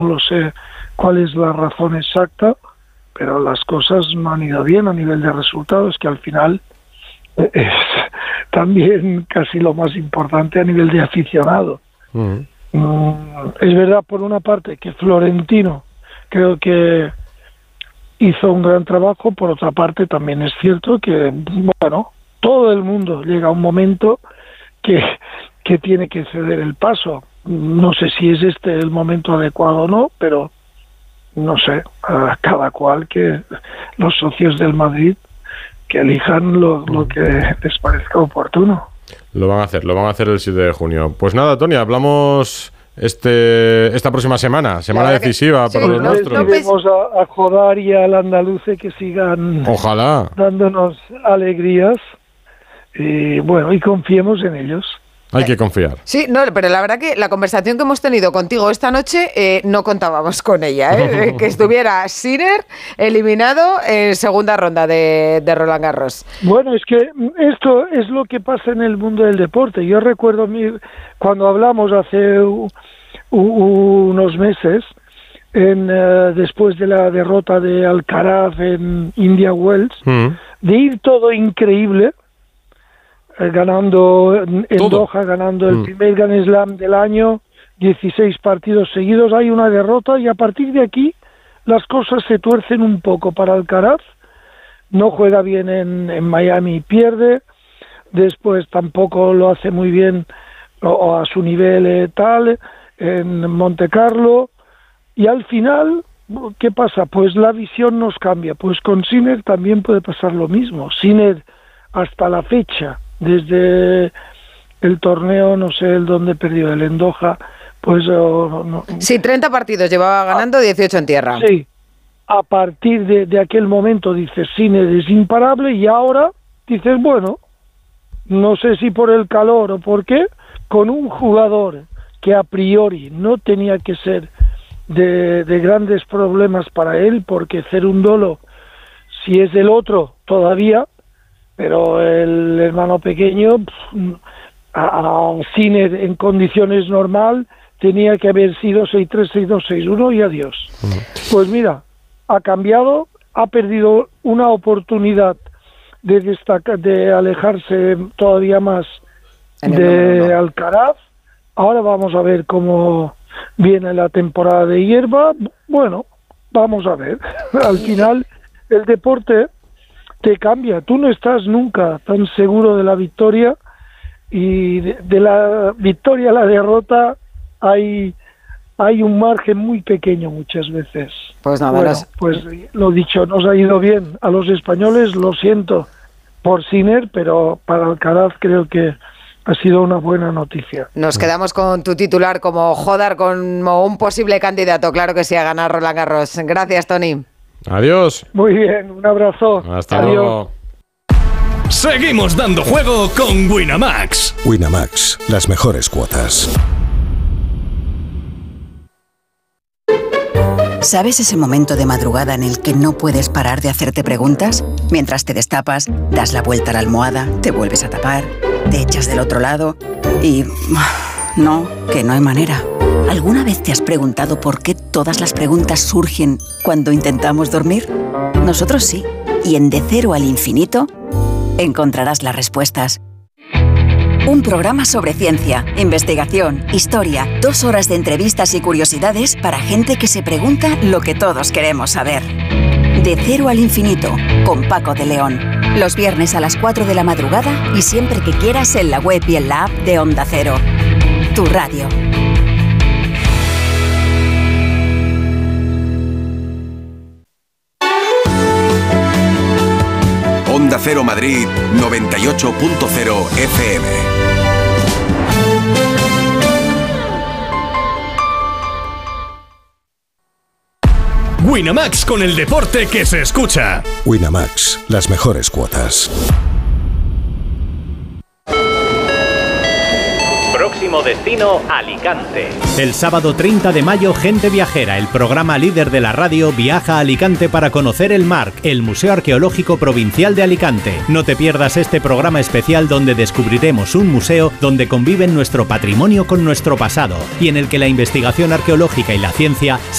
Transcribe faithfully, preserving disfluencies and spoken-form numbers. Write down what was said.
no lo sé cuál es la razón exacta, pero las cosas no han ido bien a nivel de resultados, que al final es también casi lo más importante a nivel de aficionado. Uh-huh. Mm, es verdad, por una parte, que Florentino creo que hizo un gran trabajo, por otra parte también es cierto que, bueno, todo el mundo llega a un momento que, que tiene que ceder el paso. No sé si es este el momento adecuado o no, pero no sé, a cada cual, que los socios del Madrid que elijan lo, lo que les parezca oportuno. Lo van a hacer, lo van a hacer el siete de junio. Pues nada, Tony, hablamos este esta próxima semana, semana decisiva que, para sí, los nuestros. Vamos a, a Jodar y al Andaluce que sigan Ojalá. dándonos alegrías y bueno, y confiemos en ellos. Hay que confiar. Sí, no, pero la verdad que la conversación que hemos tenido contigo esta noche eh, no contábamos con ella, ¿eh? Que estuviera Sinner eliminado en segunda ronda de, de Roland Garros. Bueno, es que esto es lo que pasa en el mundo del deporte. Yo recuerdo mi, cuando hablamos hace u, u, unos meses, en, uh, después de la derrota de Alcaraz en India Wells, mm. de ir todo increíble, ganando en Todo. Doha, ganando el mm. primer Grand Slam del año, dieciséis partidos seguidos, hay una derrota y a partir de aquí las cosas se tuercen un poco para Alcaraz, no juega bien en, en Miami y pierde, después tampoco lo hace muy bien o, o a su nivel eh, tal, en Monte Carlo, y al final, ¿qué pasa? Pues la visión nos cambia, pues con Sinner también puede pasar lo mismo. Sinner hasta la fecha, desde el torneo, no sé el dónde perdió, el en Doha, pues... Oh, no, sí, treinta partidos llevaba ganando, a, dieciocho en tierra. Sí, a partir de, de aquel momento dices, Sinner es imparable, y ahora dices, bueno, no sé si por el calor o por qué, con un jugador que a priori no tenía que ser de, de grandes problemas para él, porque Cerundolo, si es el otro, todavía... pero el hermano pequeño, a, a Sinner en condiciones normal, tenía que haber sido seis tres, seis dos, seis uno y adiós. Uh-huh. Pues mira, ha cambiado, ha perdido una oportunidad de destacar, de alejarse todavía más de Alcaraz. Ahora vamos a ver cómo viene la temporada de hierba. Bueno, vamos a ver. Al final, el deporte te cambia, tú no estás nunca tan seguro de la victoria, y de, de la victoria a la derrota hay hay un margen muy pequeño muchas veces. Pues nada, bueno, las... pues lo dicho, nos ha ido bien a los españoles, lo siento por Sinner, pero para Alcaraz creo que ha sido una buena noticia. Nos quedamos con tu titular como Jodar, como un posible candidato, claro que sí, a ganar Roland Garros. Gracias, Tony. Adiós. Muy bien, un abrazo. Hasta Adiós. luego. Seguimos dando juego con Winamax. Winamax, las mejores cuotas. ¿Sabes ese momento de madrugada en el que no puedes parar de hacerte preguntas? Mientras te destapas, das la vuelta a la almohada, te vuelves a tapar, te echas del otro lado y... no, que no hay manera. ¿Alguna vez te has preguntado por qué todas las preguntas surgen cuando intentamos dormir? Nosotros sí. Y en De Cero al Infinito encontrarás las respuestas. Un programa sobre ciencia, investigación, historia, dos horas de entrevistas y curiosidades para gente que se pregunta lo que todos queremos saber. De Cero al Infinito, con Paco de León. Los viernes a las cuatro de la madrugada y siempre que quieras en la web y en la app de Onda Cero. Tu radio. Onda Cero Madrid noventa y ocho punto cero F M. Winamax, con el deporte que se escucha. Winamax, las mejores cuotas. Próximo destino, Alicante. El sábado treinta de mayo, Gente Viajera, el programa líder de la radio, viaja a Alicante para conocer el M A R C, el Museo Arqueológico Provincial de Alicante. No te pierdas este programa especial donde descubriremos un museo donde conviven nuestro patrimonio con nuestro pasado y en el que la investigación arqueológica y la ciencia